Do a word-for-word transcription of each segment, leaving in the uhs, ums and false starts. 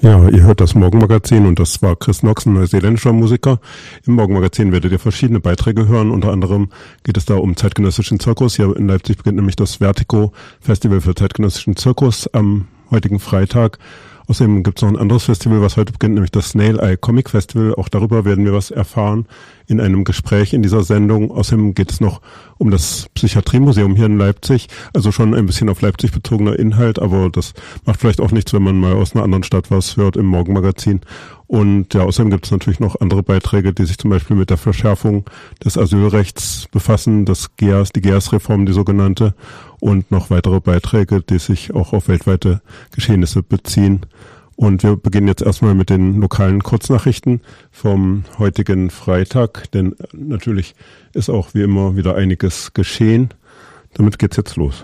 Ja, ihr hört das Morgenmagazin und das war Chris Knox, ein neuseeländischer Musiker. Im Morgenmagazin werdet ihr verschiedene Beiträge hören. Unter anderem geht es da um zeitgenössischen Zirkus. Hier in Leipzig beginnt nämlich das Vertigo Festival für zeitgenössischen Zirkus am heutigen Freitag. Außerdem gibt es noch ein anderes Festival, was heute beginnt, nämlich das Snail Eye Comic Festival. Auch darüber werden wir was erfahren in einem Gespräch in dieser Sendung. Außerdem geht es noch um das Psychiatriemuseum hier in Leipzig. Also schon ein bisschen auf Leipzig bezogener Inhalt, aber das macht vielleicht auch nichts, wenn man mal aus einer anderen Stadt was hört im Morgenmagazin. Und ja, außerdem gibt es natürlich noch andere Beiträge, die sich zum Beispiel mit der Verschärfung des Asylrechts befassen, das G E A S, die G E A S-Reform, die sogenannte, und noch weitere Beiträge, die sich auch auf weltweite Geschehnisse beziehen. Und wir beginnen jetzt erstmal mit den lokalen Kurznachrichten vom heutigen Freitag, denn natürlich ist auch wie immer wieder einiges geschehen. Damit geht's jetzt los.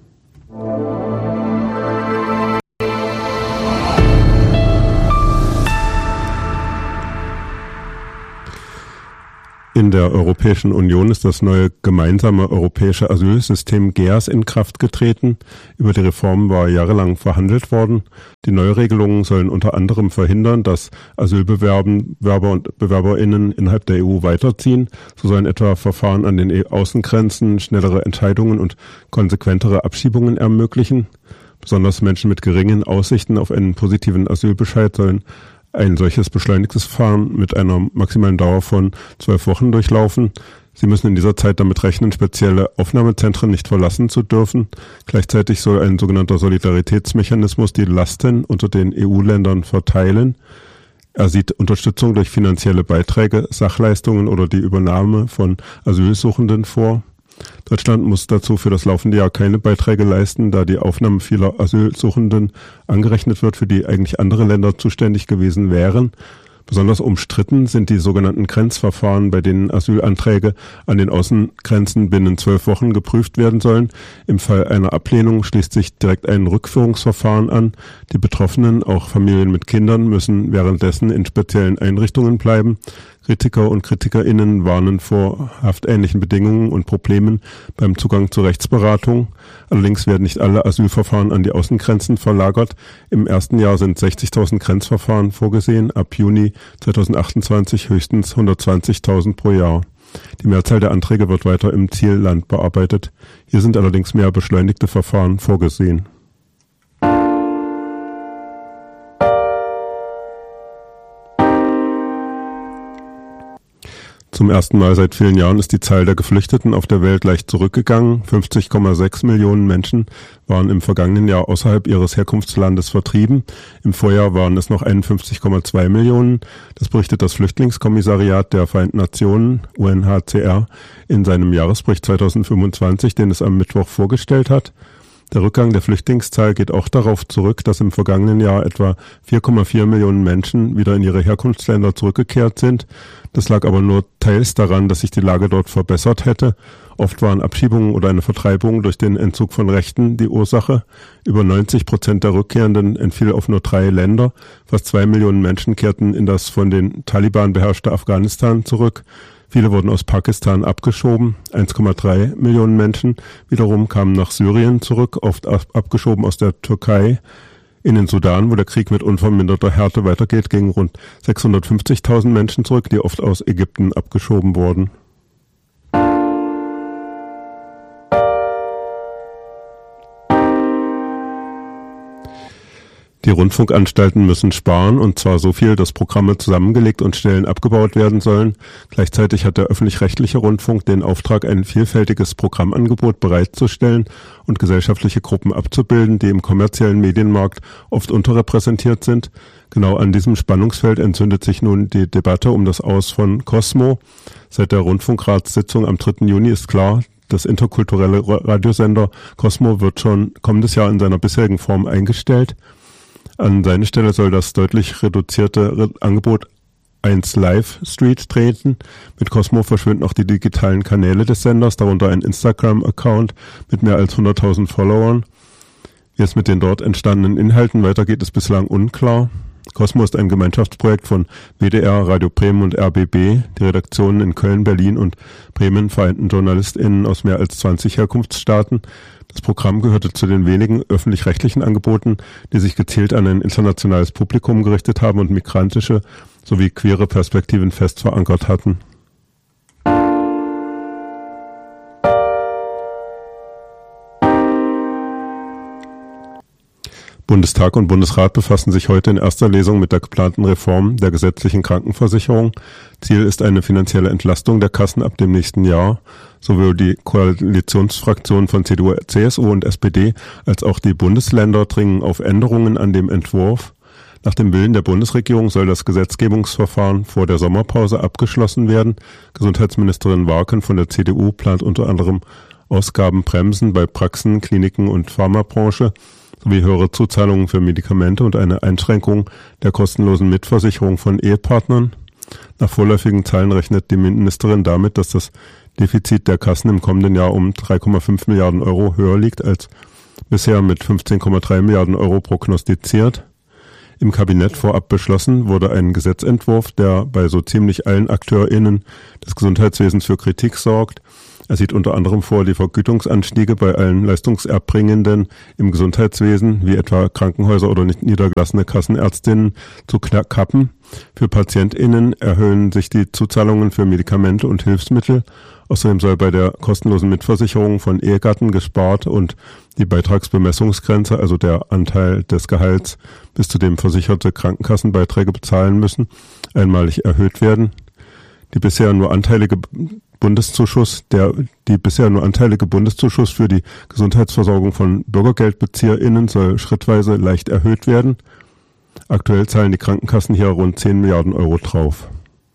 In der Europäischen Union ist das neue gemeinsame europäische Asylsystem G E A S in Kraft getreten. Über die Reform war jahrelang verhandelt worden. Die Neuregelungen sollen unter anderem verhindern, dass Asylbewerber und BewerberInnen innerhalb der E U weiterziehen. So sollen etwa Verfahren an den Außengrenzen schnellere Entscheidungen und konsequentere Abschiebungen ermöglichen. Besonders Menschen mit geringen Aussichten auf einen positiven Asylbescheid sollen ein solches beschleunigtes Verfahren mit einer maximalen Dauer von zwölf Wochen durchlaufen. Sie müssen in dieser Zeit damit rechnen, spezielle Aufnahmezentren nicht verlassen zu dürfen. Gleichzeitig soll ein sogenannter Solidaritätsmechanismus die Lasten unter den E U-Ländern verteilen. Er sieht Unterstützung durch finanzielle Beiträge, Sachleistungen oder die Übernahme von Asylsuchenden vor. Deutschland muss dazu für das laufende Jahr keine Beiträge leisten, da die Aufnahme vieler Asylsuchenden angerechnet wird, für die eigentlich andere Länder zuständig gewesen wären. Besonders umstritten sind die sogenannten Grenzverfahren, bei denen Asylanträge an den Außengrenzen binnen zwölf Wochen geprüft werden sollen. Im Fall einer Ablehnung schließt sich direkt ein Rückführungsverfahren an. Die Betroffenen, auch Familien mit Kindern, müssen währenddessen in speziellen Einrichtungen bleiben. Kritiker und KritikerInnen warnen vor haftähnlichen Bedingungen und Problemen beim Zugang zur Rechtsberatung. Allerdings werden nicht alle Asylverfahren an die Außengrenzen verlagert. Im ersten Jahr sind sechzigtausend Grenzverfahren vorgesehen, ab Juni zweitausendachtundzwanzig höchstens hundertzwanzigtausend pro Jahr. Die Mehrzahl der Anträge wird weiter im Zielland bearbeitet. Hier sind allerdings mehr beschleunigte Verfahren vorgesehen. Zum ersten Mal seit vielen Jahren ist die Zahl der Geflüchteten auf der Welt leicht zurückgegangen. fünfzig Komma sechs Millionen Menschen waren im vergangenen Jahr außerhalb ihres Herkunftslandes vertrieben. Im Vorjahr waren es noch einundfünfzig Komma zwei Millionen. Das berichtet das Flüchtlingskommissariat der Vereinten Nationen, U N H C R, in seinem Jahresbericht zweitausendfünfundzwanzig, den es am Mittwoch vorgestellt hat. Der Rückgang der Flüchtlingszahl geht auch darauf zurück, dass im vergangenen Jahr etwa vier Komma vier Millionen Menschen wieder in ihre Herkunftsländer zurückgekehrt sind. Das lag aber nur teils daran, dass sich die Lage dort verbessert hätte. Oft waren Abschiebungen oder eine Vertreibung durch den Entzug von Rechten die Ursache. Über neunzig Prozent der Rückkehrenden entfiel auf nur drei Länder. Fast zwei Millionen Menschen kehrten in das von den Taliban beherrschte Afghanistan zurück. Viele wurden aus Pakistan abgeschoben. eins Komma drei Millionen Menschen wiederum kamen nach Syrien zurück, oft abgeschoben aus der Türkei. In den Sudan, wo der Krieg mit unverminderter Härte weitergeht, gingen rund sechshundertfünfzigtausend Menschen zurück, die oft aus Ägypten abgeschoben wurden. Die Rundfunkanstalten müssen sparen, und zwar so viel, dass Programme zusammengelegt und Stellen abgebaut werden sollen. Gleichzeitig hat der öffentlich-rechtliche Rundfunk den Auftrag, ein vielfältiges Programmangebot bereitzustellen und gesellschaftliche Gruppen abzubilden, die im kommerziellen Medienmarkt oft unterrepräsentiert sind. Genau an diesem Spannungsfeld entzündet sich nun die Debatte um das Aus von Cosmo. Seit der Rundfunkratssitzung am dritten Juni ist klar, das interkulturelle Radiosender Cosmo wird schon kommendes Jahr in seiner bisherigen Form eingestellt. An seine Stelle soll das deutlich reduzierte Angebot eins Live Street treten. Mit Cosmo verschwinden auch die digitalen Kanäle des Senders, darunter ein Instagram-Account mit mehr als hunderttausend Followern. Wie es mit den dort entstandenen Inhalten weitergeht, ist bislang unklar. Cosmo ist ein Gemeinschaftsprojekt von W D R, Radio Bremen und R B B. Die Redaktionen in Köln, Berlin und Bremen vereinten JournalistInnen aus mehr als zwanzig Herkunftsstaaten. Das Programm gehörte zu den wenigen öffentlich-rechtlichen Angeboten, die sich gezielt an ein internationales Publikum gerichtet haben und migrantische sowie queere Perspektiven fest verankert hatten. Bundestag und Bundesrat befassen sich heute in erster Lesung mit der geplanten Reform der gesetzlichen Krankenversicherung. Ziel ist eine finanzielle Entlastung der Kassen ab dem nächsten Jahr. Sowohl die Koalitionsfraktionen von C D U, C S U und S P D als auch die Bundesländer dringen auf Änderungen an dem Entwurf. Nach dem Willen der Bundesregierung soll das Gesetzgebungsverfahren vor der Sommerpause abgeschlossen werden. Gesundheitsministerin Warken von der C D U plant unter anderem Ausgabenbremsen bei Praxen, Kliniken und Pharmabranche sowie höhere Zuzahlungen für Medikamente und eine Einschränkung der kostenlosen Mitversicherung von Ehepartnern. Nach vorläufigen Zahlen rechnet die Ministerin damit, dass das Defizit der Kassen im kommenden Jahr um drei Komma fünf Milliarden Euro höher liegt als bisher mit fünfzehn Komma drei Milliarden Euro prognostiziert. Im Kabinett vorab beschlossen wurde ein Gesetzentwurf, der bei so ziemlich allen AkteurInnen des Gesundheitswesens für Kritik sorgt. Er sieht unter anderem vor, die Vergütungsanstiege bei allen Leistungserbringenden im Gesundheitswesen, wie etwa Krankenhäuser oder nicht niedergelassene Kassenärztinnen, zu kappen. Für PatientInnen erhöhen sich die Zuzahlungen für Medikamente und Hilfsmittel. Außerdem soll bei der kostenlosen Mitversicherung von Ehegatten gespart und die Beitragsbemessungsgrenze, also der Anteil des Gehalts, bis zu dem Versicherte Krankenkassenbeiträge bezahlen müssen, einmalig erhöht werden. Die bisher nur anteilige Bundeszuschuss, der die bisher nur anteilige Bundeszuschuss für die Gesundheitsversorgung von BürgergeldbezieherInnen soll schrittweise leicht erhöht werden. Aktuell zahlen die Krankenkassen hier rund zehn Milliarden Euro drauf.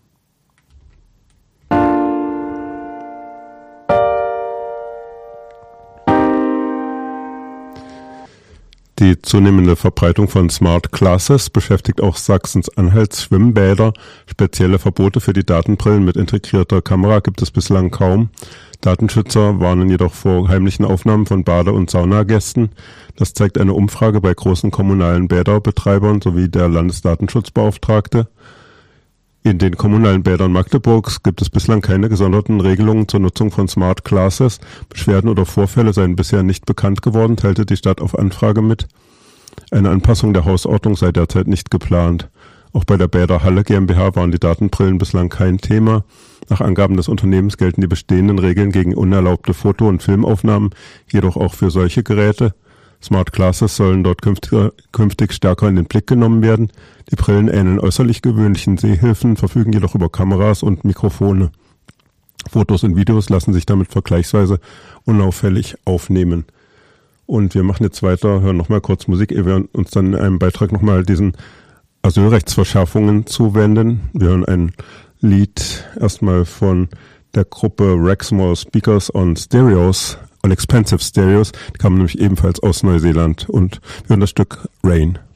Die zunehmende Verbreitung von Smart Glasses beschäftigt auch Sachsen-Anhalts Schwimmbäder. Spezielle Verbote für die Datenbrillen mit integrierter Kamera gibt es bislang kaum. Datenschützer warnen jedoch vor heimlichen Aufnahmen von Bade- und Saunagästen. Das zeigt eine Umfrage bei großen kommunalen Bäderbetreibern sowie der Landesdatenschutzbeauftragte. In den kommunalen Bädern Magdeburgs gibt es bislang keine gesonderten Regelungen zur Nutzung von Smart Glasses. Beschwerden oder Vorfälle seien bisher nicht bekannt geworden, teilte die Stadt auf Anfrage mit. Eine Anpassung der Hausordnung sei derzeit nicht geplant. Auch bei der Bäder Halle GmbH waren die Datenbrillen bislang kein Thema. Nach Angaben des Unternehmens gelten die bestehenden Regeln gegen unerlaubte Foto- und Filmaufnahmen jedoch auch für solche Geräte. Smart Glasses sollen dort künftig, künftig stärker in den Blick genommen werden. Die Brillen ähneln äußerlich gewöhnlichen Sehhilfen, verfügen jedoch über Kameras und Mikrofone. Fotos und Videos lassen sich damit vergleichsweise unauffällig aufnehmen. Und wir machen jetzt weiter, hören nochmal kurz Musik, ehe wir uns dann in einem Beitrag nochmal diesen Asylrechtsverschärfungen zuwenden. Wir hören ein Lied erstmal von der Gruppe Rexmore Speakers on Stereos, on Expensive Stereos. Die kamen nämlich ebenfalls aus Neuseeland und wir hören das Stück Rain.